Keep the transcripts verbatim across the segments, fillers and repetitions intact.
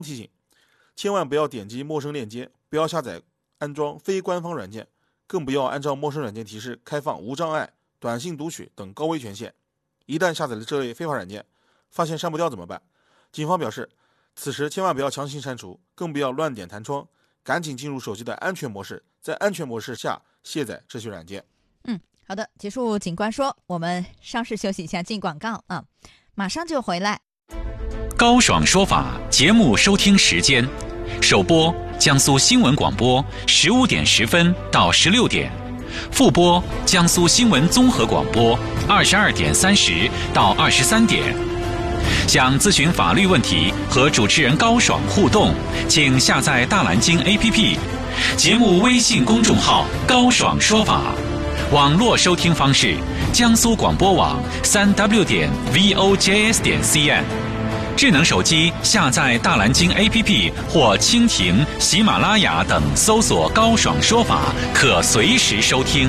提醒：千万不要点击陌生链接，不要下载安装非官方软件，更不要按照陌生软件提示开放无障碍、短信读取等高危权限。一旦下载了这类非法软件，发现删不掉怎么办？警方表示，此时千万不要强行删除，更不要乱点弹窗，赶紧进入手机的安全模式，在安全模式下卸载这些软件。 嗯，好的，结束警官说，我们稍事休息一下，进广告啊，马上就回来。 高爽说法节目收听时间：首播江苏新闻广播十五点十分到十六点，复播江苏新闻综合广播二十二点三十到二十三点。想咨询法律问题和主持人高爽互动，请下载大蓝鲸 A P P， 节目微信公众号高爽说法。网络收听方式：江苏广播网三 w 点 v o j s 点 c n。智能手机下载大蓝鲸 A P P 或蜻蜓、喜马拉雅等，搜索高爽说法，可随时收听。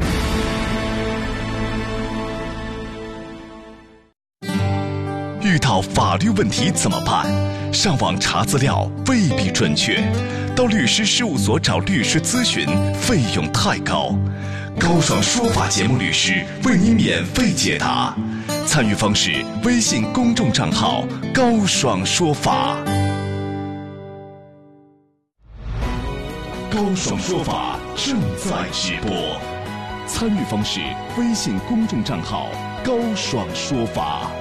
遇到法律问题怎么办？上网查资料未必准确，到律师事务所找律师咨询费用太高。高爽说法节目律师为您免费解答。参与方式：微信公众账号高爽说法。高爽说法正在直播，参与方式：微信公众账号高爽说法。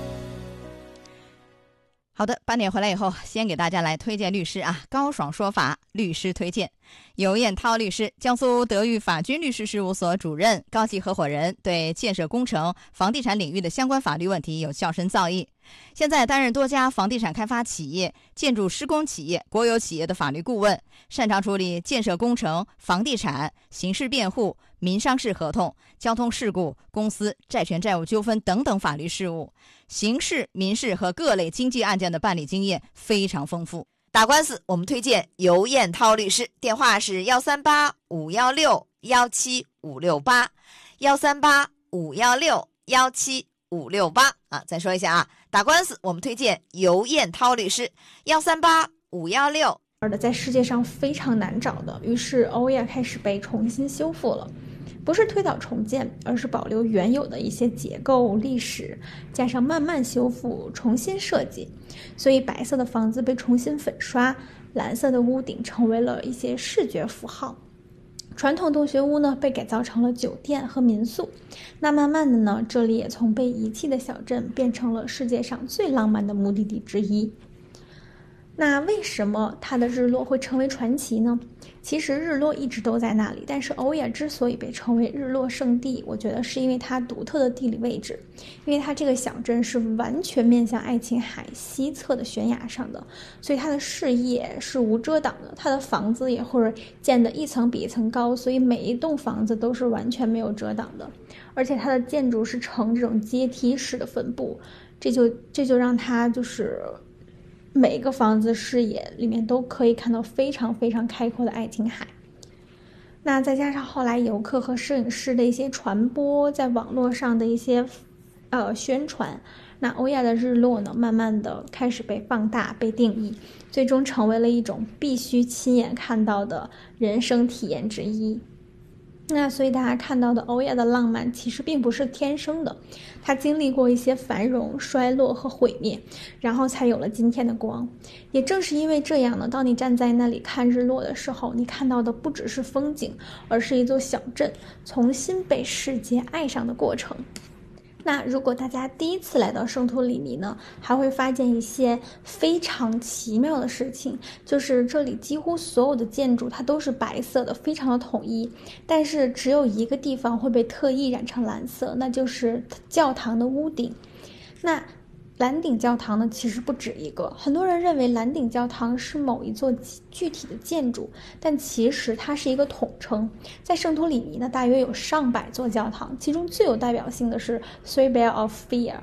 好的，八点回来以后，先给大家来推荐律师啊，高爽说法律师推荐。尤彦涛律师，江苏德裕法军律师事务所主任、高级合伙人，对建设工程、房地产领域的相关法律问题有较深造诣。现在担任多家房地产开发企业、建筑施工企业、国有企业的法律顾问，擅长处理建设工程、房地产、刑事辩护、民商事合同、交通事故、公司债权债务纠纷等等法律事务，刑事、民事和各类经济案件的办理经验非常丰富。 打官司我们推荐尤彦涛律师，电话是幺三八五幺六幺七五六八，幺三八五幺六幺七五六八啊，再说一下啊，打官司我们推荐尤彦涛律师，幺三八五幺六。 在世界上非常难找的，于是欧亚开始被重新修复了。不是推倒重建，而是保留原有的一些结构历史，加上慢慢修复重新设计，所以白色的房子被重新粉刷，蓝色的屋顶成为了一些视觉符号，传统洞穴屋呢被改造成了酒店和民宿。那慢慢的呢，这里也从被遗弃的小镇变成了世界上最浪漫的目的地之一。那为什么它的日落会成为传奇呢？其实日落一直都在那里，但是欧亚之所以被称为日落圣地，我觉得是因为它独特的地理位置，因为它这个小镇是完全面向爱琴海西侧的悬崖上的，所以它的视野是无遮挡的，它的房子也会建得一层比一层高，所以每一栋房子都是完全没有遮挡的，而且它的建筑是呈这种阶梯式的分布，这就这就让它就是每个房子视野里面都可以看到非常非常开阔的爱琴海。那再加上后来游客和摄影师的一些传播，在网络上的一些呃宣传，那欧亚的日落呢，慢慢的开始被放大、被定义，最终成为了一种必须亲眼看到的人生体验之一。那所以大家看到的欧亚的浪漫其实并不是天生的，它经历过一些繁荣、衰落和毁灭，然后才有了今天的光。也正是因为这样呢，当你站在那里看日落的时候，你看到的不只是风景，而是一座小镇重新被世界爱上的过程。那如果大家第一次来到圣托里尼呢，还会发现一些非常奇妙的事情，就是这里几乎所有的建筑它都是白色的，非常的统一，但是只有一个地方会被特意染成蓝色，那就是教堂的屋顶。那蓝顶教堂呢，其实不止一个，很多人认为蓝顶教堂是某一座具体的建筑，但其实它是一个统称。在圣托里尼呢，大约有上百座教堂，其中最有代表性的是 Three Bells of Fear，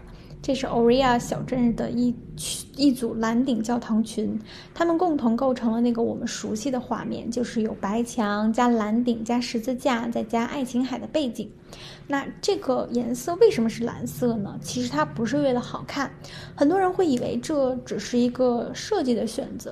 这是欧瑞亚小镇的一一组蓝顶教堂群，它们共同构成了那个我们熟悉的画面，就是有白墙加蓝顶加十字架再加爱琴海的背景。那这个颜色为什么是蓝色呢？其实它不是为了好看，很多人会以为这只是一个设计的选择，